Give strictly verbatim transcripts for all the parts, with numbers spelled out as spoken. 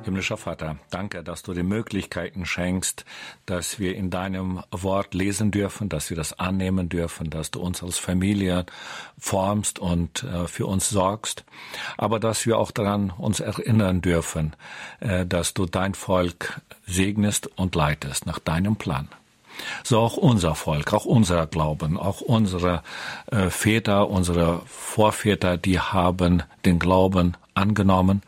Himmlischer Vater, danke, dass du die Möglichkeiten schenkst, dass wir in deinem Wort lesen dürfen, dass wir das annehmen dürfen, dass du uns als Familie formst und äh, für uns sorgst, aber dass wir auch daran uns erinnern dürfen, äh, dass du dein Volk segnest und leitest nach deinem Plan. So auch unser Volk, auch unser Glauben, auch unsere äh, Väter, unsere Vorväter, die haben den Glauben angenommen.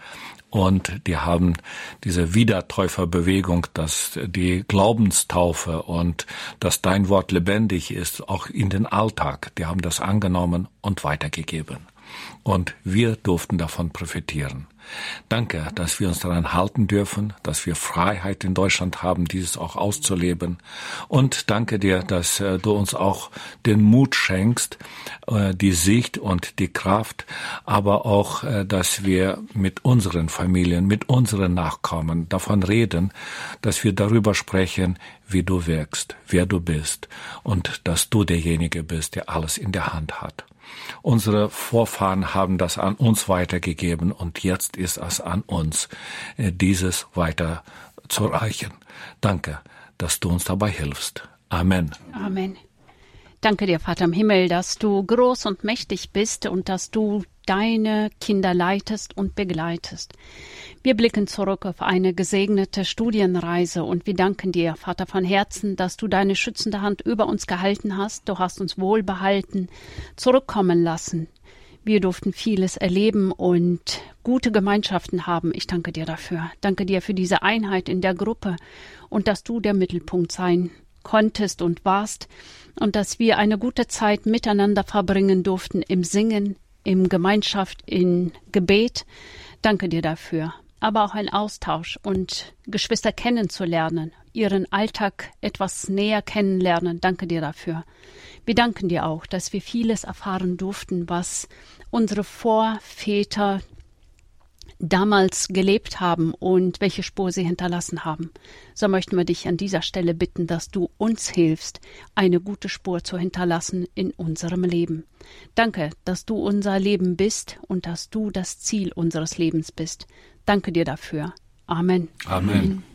Und die haben diese Wiedertäuferbewegung, dass die Glaubenstaufe und dass dein Wort lebendig ist, auch in den Alltag, die haben das angenommen und weitergegeben. Und wir durften davon profitieren. Danke, dass wir uns daran halten dürfen, dass wir Freiheit in Deutschland haben, dieses auch auszuleben. Und danke dir, dass äh, du uns auch den Mut schenkst, äh, die Sicht und die Kraft, aber auch, äh, dass wir mit unseren Familien, mit unseren Nachkommen davon reden, dass wir darüber sprechen, wie du wirkst, wer du bist und dass du derjenige bist, der alles in der Hand hat. Unsere Vorfahren haben das an uns weitergegeben und jetzt ist es an uns, dieses weiter zu reichen. Danke, dass du uns dabei hilfst. Amen. Amen. Danke dir, Vater im Himmel, dass du groß und mächtig bist und dass du deine Kinder leitest und begleitest. Wir blicken zurück auf eine gesegnete Studienreise und wir danken dir, Vater von Herzen, dass du deine schützende Hand über uns gehalten hast. Du hast uns wohlbehalten zurückkommen lassen. Wir durften vieles erleben und gute Gemeinschaften haben. Ich danke dir dafür. Danke dir für diese Einheit in der Gruppe und dass du der Mittelpunkt sein konntest und warst und dass wir eine gute Zeit miteinander verbringen durften im Singen, im Gemeinschaft, in Gebet. Danke dir dafür. Aber auch ein Austausch und Geschwister kennenzulernen, ihren Alltag etwas näher kennenlernen. Danke dir dafür. Wir danken dir auch, dass wir vieles erfahren durften, was unsere Vorväter damals gelebt haben und welche Spur sie hinterlassen haben. So möchten wir dich an dieser Stelle bitten, dass du uns hilfst, eine gute Spur zu hinterlassen in unserem Leben. Danke, dass du unser Leben bist und dass du das Ziel unseres Lebens bist. Danke dir dafür. Amen. Amen.